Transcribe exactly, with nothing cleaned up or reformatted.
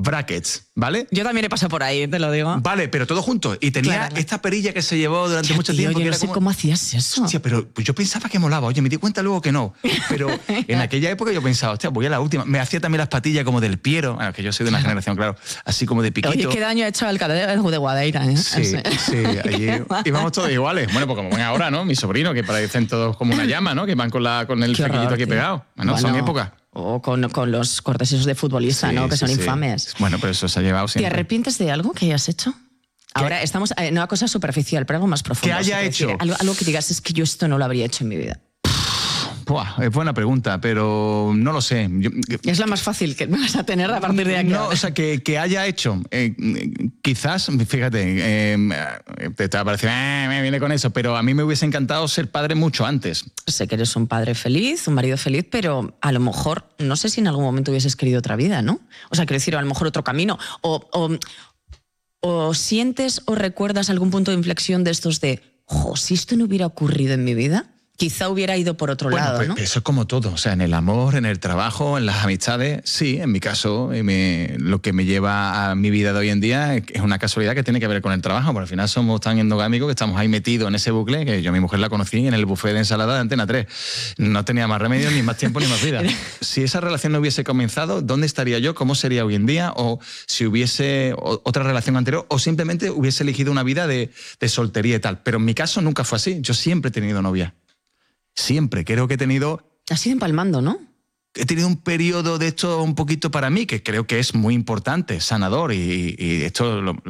brackets, ¿vale? Yo también he pasado por ahí, te lo digo. Vale, pero todo junto. Y tenía Claro. esta perilla que se llevó durante Ya, mucho tío, tiempo. yo que no era sé como... cómo hacías eso. Hostia, pero pues yo pensaba que molaba. Oye, me di cuenta luego que no. Pero en aquella época yo pensaba, hostia, voy a la última. Me hacía también las patillas como del Piero. Bueno, que yo soy de una generación, claro, así como de piquito. Oye, qué daño ha hecho al Alcalde de Guadaira, ¿eh? Sí, sí, allí íbamos todos iguales. Bueno, pues como ven ahora, ¿no? Mi sobrino, que parecen todos como una llama, ¿no? Que van con, la, con el Qué flequillito horror, aquí tío. pegado. Bueno, Bueno, son épocas. O con, con los cortes esos de futbolista, Sí, ¿no? Que sí, son sí. infames. Bueno, pero eso se ha llevado ¿Te siempre. arrepientes de algo que hayas hecho? Ahora estamos en una cosa superficial, pero algo más profundo. ¿Qué haya o sea, hecho? decir, algo, algo que digas, es que yo esto no lo habría hecho en mi vida. Buah, es buena pregunta, pero no lo sé. Yo, Es la más fácil que me vas a tener a partir de aquí. No, o sea, que, que haya hecho, eh, quizás, fíjate, eh, te, te va a parecer, eh, me viene con eso, pero a mí me hubiese encantado ser padre mucho antes. Sé que eres un padre feliz, un marido feliz, pero a lo mejor, no sé si en algún momento hubieses querido otra vida, ¿no? O sea, quiero decir, a lo mejor otro camino. O, o, o sientes o recuerdas algún punto de inflexión de estos de, jo, si esto no hubiera ocurrido en mi vida, quizá hubiera ido por otro Bueno, lado, pues, ¿no? eso es como todo, o sea, en el amor, en el trabajo, en las amistades, sí, en mi caso, eh, me, lo que me lleva a mi vida de hoy en día es una casualidad que tiene que ver con el trabajo, porque al final somos tan endogámicos que estamos ahí metidos en ese bucle, que yo a mi mujer la conocí en el buffet de ensalada de Antena tres. No tenía más remedio, ni más tiempo, ni más vida. Si esa relación no hubiese comenzado, ¿dónde estaría yo? ¿Cómo sería hoy en día? O si hubiese otra relación anterior, o simplemente hubiese elegido una vida de, de soltería y tal. Pero en mi caso nunca fue así, yo siempre he tenido novia. Siempre, creo que he tenido... Has ido empalmando, ¿no? He tenido un periodo de esto un poquito para mí, que creo que es muy importante, sanador, y, y esto lo,